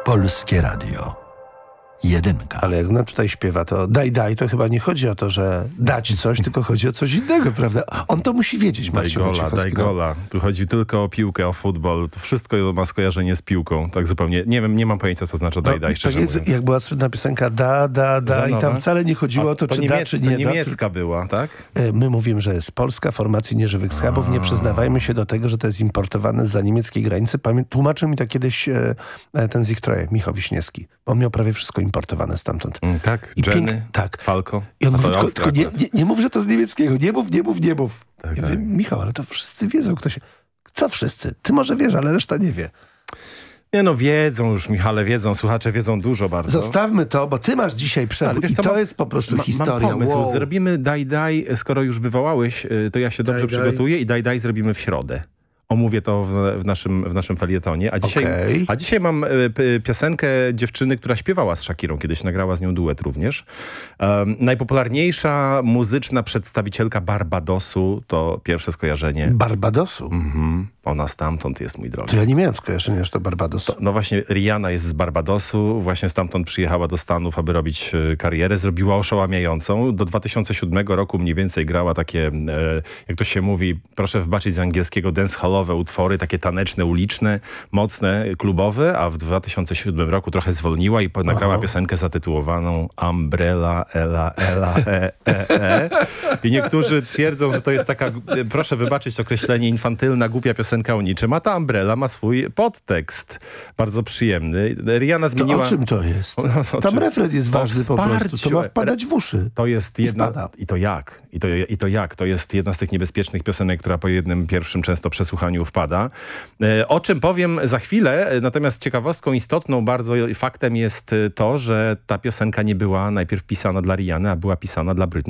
Polskie Radio. Jedynka. Ale jak ona tutaj śpiewa, to daj, to chyba nie chodzi o to, że dać coś, tylko chodzi o coś innego, prawda? On to musi wiedzieć, Marcin Wojciechowski. Daj gola. Tu chodzi tylko o piłkę, o futbol. To wszystko ma skojarzenie z piłką. Tak zupełnie. Nie wiem, nie mam pojęcia, co znaczy daj, szczerze to jest, mówiąc. jak była słynna piosenka da i tam wcale nie chodziło o to, czy da, czy nie da. To niemiecka była, tak? My mówimy, że jest Polska, formacji nieżywych schabów. Nie przyznawajmy się do tego, że to jest importowane zza niemieckiej granicy. Tłumaczył mi to kiedyś ten z ich troje, Michał Wiśniewski. Bo on miał prawie wszystko importowane stamtąd. Tak, Jenny, tak. Falco. I on mówi, tylko nie mów, że to z niemieckiego. Nie mów. Tak, ja wiem, Michał, ale to wszyscy wiedzą. Co wszyscy? Ty może wiesz, ale reszta nie wie. Nie no, wiedzą już, Michale, wiedzą. Słuchacze wiedzą dużo bardzo. Zostawmy to, bo ty masz dzisiaj przebój i to jest po prostu historia. Mam pomysł. Wow. Zrobimy daj, skoro już wywołałeś, to ja się dobrze przygotuję i daj zrobimy w środę. Omówię to w naszym felietonie. A dzisiaj mam piosenkę dziewczyny, która śpiewała z Shakirą. Kiedyś nagrała z nią duet również. Najpopularniejsza muzyczna przedstawicielka Barbadosu to pierwsze skojarzenie. Barbadosu? Mhm. Ona stamtąd jest, mój drogi. To ja nie miałem skojarzenia, że to Barbados. No właśnie, Rihanna jest z Barbadosu. Właśnie stamtąd przyjechała do Stanów, aby robić karierę. Zrobiła oszałamiającą. Do 2007 roku mniej więcej grała takie, jak to się mówi, proszę wybaczyć z angielskiego, dancehallowe utwory, takie taneczne, uliczne, mocne, klubowe, a w 2007 roku trochę zwolniła i nagrała piosenkę zatytułowaną Umbrella, Ela, I niektórzy twierdzą, że to jest taka, proszę wybaczyć określenie, infantylna, głupia piosenka o niczym, a ta Umbrella ma swój podtekst. Bardzo przyjemny. Rihanna zmieniła... To o czym to jest? Tam refren jest ważny po prostu. To ma wpadać w uszy. To jest jedna... To jest jedna z tych niebezpiecznych piosenek, która po jednym pierwszym często przesłuchaniu wpada. O czym powiem za chwilę, natomiast ciekawostką istotną bardzo faktem jest to, że ta piosenka nie była najpierw pisana dla Rihanny, a była pisana dla Britney